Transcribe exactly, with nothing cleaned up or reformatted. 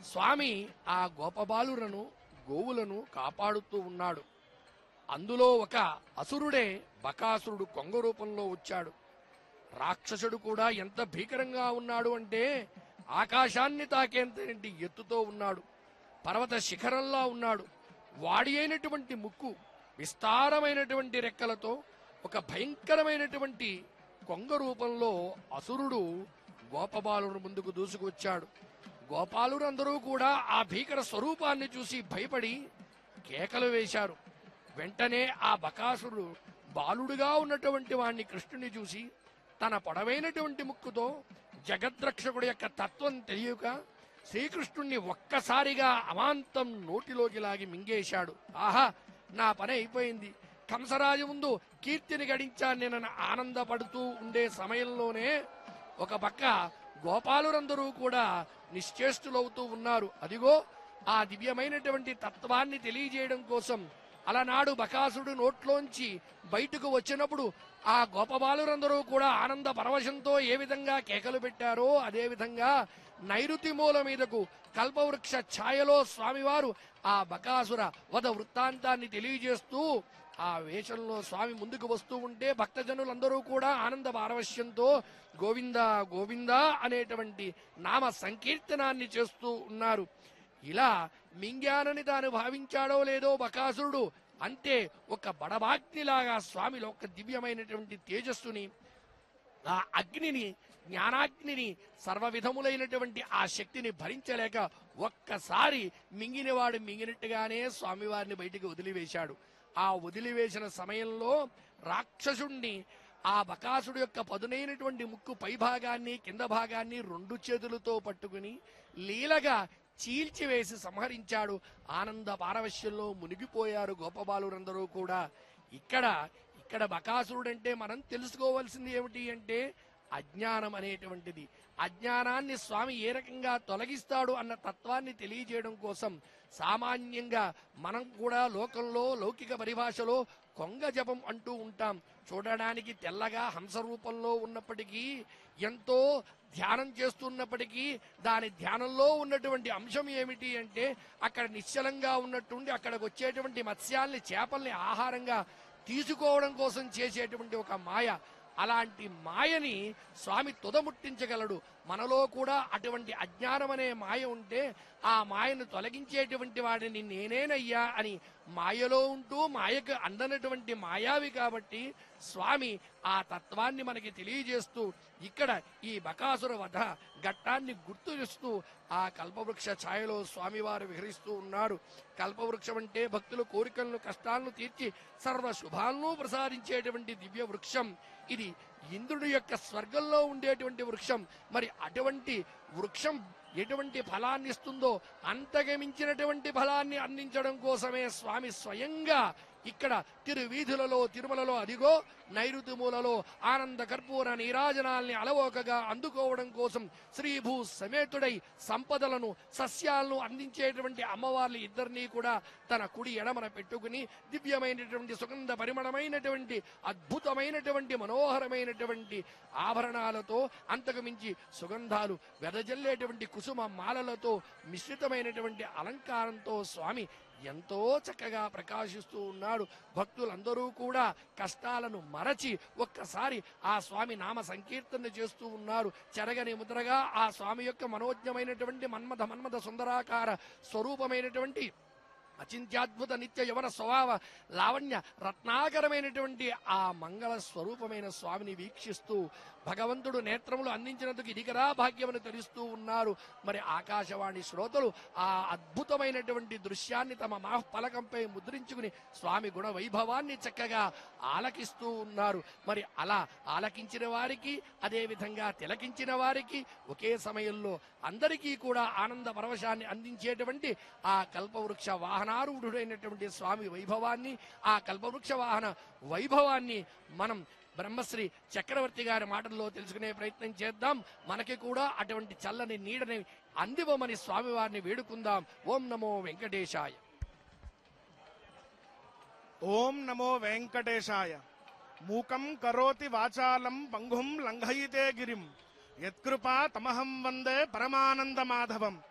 స్వామి ఆ గోపబాలులను గోవులను కాపాడుతూ ఉన్నాడు. అందులో ఒక అసురుడే బకాసురుడు కొంగ రూపంలో వచ్చాడు. రాక్షసుడు కూడా ఎంత భీకరంగా ఉన్నాడు అంటే ఆకాశాన్ని తాకేంత ఎత్తుతో ఉన్నాడు. పర్వత శిఖరంలా ఉన్నాడు. వాడి అయినటువంటి ముక్కు, విస్తారమైనటువంటి రెక్కలతో ఒక భయంకరమైనటువంటి కొంగ రూపంలో అసురుడు గోపబాలుని ముందుకు దూసుకొచ్చాడు. గోపాలురందరూ కూడా ఆ భీకర స్వరూపాన్ని చూసి భయపడి కేకలు వేశారు. వెంటనే ఆ బకాసురుడు బాలుడుగా ఉన్నటువంటి వాణ్ణి కృష్ణుని చూసి తన పొడవైనటువంటి ముక్కుతో జగద్రక్షకుడి యొక్క తత్వం తెలియక శ్రీకృష్ణుణ్ణి ఒక్కసారిగా అమాంతం నోటిలోకి లాగి మింగేశాడు. ఆహా, నా పని అయిపోయింది, కంసరాజు ముందు కీర్తిని గడించాను నేను ఆనందపడుతూ ఉండే సమయంలోనే ఒక పక్క గోపాలురందరూ కూడా నిశ్చేష్టులవుతూ ఉన్నారు. అదిగో ఆ దివ్యమైనటువంటి తత్వాన్ని తెలియజేయడం కోసం అలనాడు బకాసుడు నోట్లోంచి బయటకు వచ్చినప్పుడు ఆ గోపబాలురందరూ కూడా ఆనంద పరవశంతో ఏ విధంగా కేకలు పెట్టారో అదే విధంగా నైరుతి మూల మీదకు కల్పవృక్ష ఛాయలో స్వామివారు ఆ బకాసుర వధ వృత్తాంతాన్ని తెలియజేస్తూ ఆ వేషంలో స్వామి ముందుకు వస్తూ ఉంటే భక్తజనులందరూ కూడా ఆనంద పారవశ్యంతో గోవింద గోవింద అనేటువంటి నామ సంకీర్తనాన్ని చేస్తూ ఉన్నారు. ఇలా మింగానని తాను భావించాడో లేదో బకాసురుడు అంటే ఒక బడబాగ్నిలాగా స్వామిలో ఒక దివ్యమైనటువంటి తేజస్సుని, ఆ అగ్నిని, జ్ఞానాగ్నిని, సర్వ విధములైనటువంటి ఆ శక్తిని భరించలేక ఒక్కసారి మింగినవాడు మింగినట్టుగానే స్వామివారిని బయటికి వదిలివేశాడు. ఆ వదిలివేసిన సమయంలో రాక్షసుణ్ణి ఆ బకాసుడు యొక్క పదునైనటువంటి ముక్కు పై భాగాన్ని కింద భాగాన్ని రెండు చేతులతో పట్టుకుని లీలగా చీల్చివేసి సంహరించాడు. ఆనంద పారవశ్యంలో మునిగిపోయారు గోపబాలురందరూ కూడా. ఇక్కడ ఇక్కడ బకాసురుడంటే మనం తెలుసుకోవాల్సింది ఏమిటి అంటే అజ్ఞానం అనేటువంటిది. అజ్ఞానాన్ని స్వామి ఏ రకంగా తొలగిస్తాడు అన్న తత్వాన్ని తెలియజేయడం కోసం సామాన్యంగా మనం కూడా లోకంలో లౌకిక పరిభాషలో కొంగ జపం అంటూ ఉంటాం. చూడడానికి తెల్లగా హంస రూపంలో ఉన్నప్పటికీ, ఎంతో ధ్యానం చేస్తున్నప్పటికీ దాని ధ్యానంలో ఉన్నటువంటి అంశం ఏమిటి అంటే అక్కడ నిశ్చలంగా ఉన్నట్టుండి అక్కడికి వచ్చేటువంటి మత్స్యాల్ని, చేపల్ని ఆహారంగా తీసుకోవడం కోసం చేసేటువంటి ఒక మాయ. అలాంటి మాయని స్వామి తుదముట్టించగలడు. మనలో కూడా అటువంటి అజ్ఞానం అనే మాయ ఉంటే ఆ మాయను తొలగించేటువంటి వాడిని నేనేనయ్యా అని మాయలో ఉంటూ మాయకు అందనటువంటి మాయావి కాబట్టి స్వామి ఆ తత్వాన్ని మనకి తెలియజేస్తూ ఇక్కడ ఈ బకాసుర వధ ఘట్టాన్ని గుర్తు చేస్తూ ఆ కల్పవృక్ష ఛాయలో స్వామివారు విహరిస్తూ ఉన్నారు. కల్పవృక్షం అంటే భక్తుల కోరికలను, కష్టాలను తీర్చి సర్వ శుభాలను ప్రసాదించేటువంటి దివ్య వృక్షం ఇది. ఇంద్రుడి యొక్క స్వర్గంలో ఉండేటువంటి వృక్షం. మరి అటువంటి వృక్షం ఎటువంటి ఫలాన్ని ఇస్తుందో అంతగా మించినటువంటి ఫలాన్ని అందించడం కోసమే స్వామి స్వయంగా ఇక్కడ తిరువీధులలో, తిరుమలలో అదిగో నైరుతి మూలలో ఆనంద కర్పూర నీరాజనాల్ని అలవోకగా అందుకోవడం కోసం శ్రీభూ సమేతుడై సంపదలను, సస్యాలను అందించేటువంటి అమ్మవార్లు ఇద్దరినీ కూడా తన కుడి ఎడమన పెట్టుకుని దివ్యమైనటువంటి సుగంధ పరిమళమైనటువంటి అద్భుతమైనటువంటి మనోహరమైనటువంటి ఆభరణాలతో, అంతకు మించి సుగంధాలు వెదజల్లేటువంటి కుసుమ మాలలతో మిశ్రితమైనటువంటి అలంకారంతో స్వామి ఎంతో చక్కగా ప్రకాశిస్తూ ఉన్నాడు. భక్తులందరూ కూడా కష్టాలను మరచి ఒక్కసారి ఆ స్వామి నామ సంకీర్తన చేస్తూ ఉన్నారు. చెరగని ముద్రగా ఆ స్వామి యొక్క మనోజ్ఞమైనటువంటి మన్మథ మన్మథ సుందరాకార స్వరూపమైనటువంటి అచింత్యాద్భుత నిత్య యవన స్వభావ లావణ్య రత్నాకరమైనటువంటి ఆ మంగళ స్వరూపమైన స్వామిని వీక్షిస్తూ భగవంతుడు నేత్రములు అందించినందుకు ఇదిగరా భాగ్యమని తెలుస్తూ ఉన్నారు. మరి ఆకాశవాణి శ్రోతలు ఆ అద్భుతమైనటువంటి దృశ్యాన్ని తమ మాహ్పలకంపై ముద్రించుకుని స్వామి గుణ వైభవాన్ని చక్కగా ఆలకిస్తూ ఉన్నారు. మరి అలా ఆలకించిన వారికి, అదే విధంగా తిలకించిన వారికి ఒకే సమయంలో అందరికీ కూడా ఆనంద పరవశాన్ని అందించేటువంటి ఆ కల్పవృక్ష వాహనారూఢుడైనటువంటి స్వామి వైభవాన్ని, ఆ కల్పవృక్ష వాహన వైభవాన్ని మనం బ్రహ్మశ్రీ చక్రవర్తి గారి మాటల్లో తెలుసుకునే ప్రయత్నం చేద్దాం. మనకి కూడా అటువంటి చల్లని నీడని అందివ్వమని స్వామివారిని వేడుకుందాం. ఓం నమో వెంకటేశాయ. ఓం నమో వెంకటేశాయ. మూకం కరోతి వాచాలం పంగుం లంఘయితే గిరిం యత్కృపా తమహం వందే పరమానంద మాధవం.